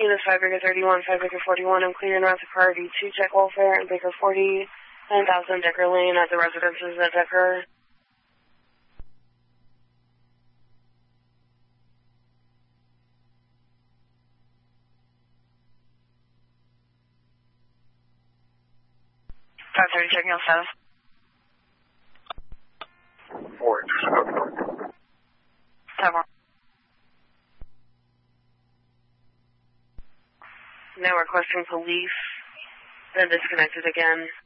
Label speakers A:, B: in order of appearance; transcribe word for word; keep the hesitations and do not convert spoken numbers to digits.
A: Unit five Baker thirty-one, five Baker forty-one, I'm clearing out the priority two check welfare and Baker forty, nine thousand Decker Lane at the residences at Decker. five thirty, checking on status.
B: Four.
A: Seven. Now requesting police, then disconnected again.